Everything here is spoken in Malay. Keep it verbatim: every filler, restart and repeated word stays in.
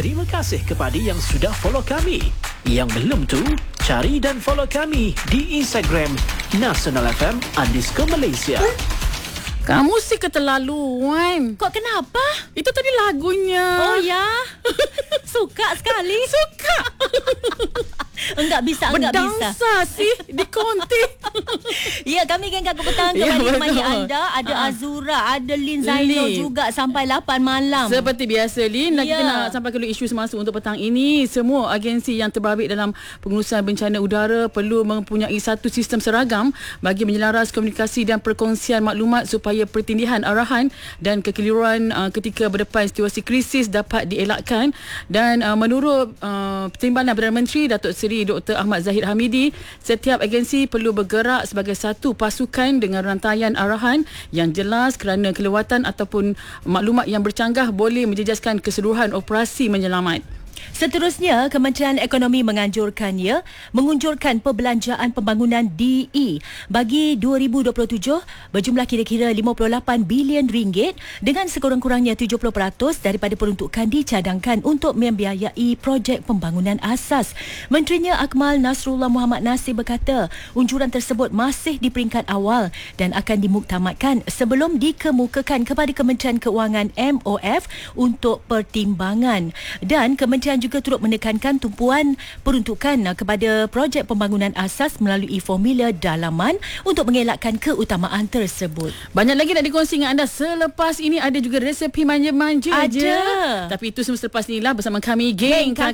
terima kasih kepada yang sudah follow kami. Yang belum tu, cari dan follow kami di Instagram Nasional F M underscore Malaysia. Kamu sih keterlaluan. Kok kenapa? Itu tadi lagunya. Oh ya? Suka sekali. Suka. Enggak bisa, enggak bisa. Berdansa sih di konti. Ya, kami kan Kaku Petang Ya, kembali menemani betul. anda. Ada Ha. Azura, ada Lin Zainul Lin. juga sampai lapan malam. Seperti biasa, Lin, Ya. kita nak sampai ke isu semasa untuk petang ini. Semua agensi yang terbabit dalam pengurusan bencana udara perlu mempunyai satu sistem seragam bagi menyelaras komunikasi dan perkongsian maklumat supaya pertindihan arahan dan kekeliruan uh, ketika berdepan situasi krisis dapat dielakkan. Dan uh, menurut uh, Timbalan Perdana Menteri Datuk Seri Doktor Ahmad Zahid Hamidi, setiap agensi perlu bergerak sebagai satu pasukan dengan rantaian arahan yang jelas kerana kelewatan ataupun maklumat yang bercanggah boleh menjejaskan keseluruhan operasi menyelamat. Seterusnya, Kementerian Ekonomi menganjurkannya mengunjurkan perbelanjaan pembangunan D E bagi dua ribu dua puluh tujuh berjumlah kira-kira lima puluh lapan bilion ringgit dengan sekurang-kurangnya tujuh puluh peratus daripada peruntukan dicadangkan untuk membiayai projek pembangunan asas. Menterinya Akmal Nasrullah Muhammad Nasir berkata, unjuran tersebut masih di peringkat awal dan akan dimuktamadkan sebelum dikemukakan kepada Kementerian Keuangan M O F untuk pertimbangan. Dan Kementerian juga turut menekankan tumpuan peruntukan kepada projek pembangunan asas melalui formula dalaman untuk mengelakkan keutamaan tersebut. Banyak lagi nak dikongsi dengan anda. Selepas ini ada juga resepi manja-manja Ada. je. Tapi itu semua selepas ni lah bersama kami, Geng Geng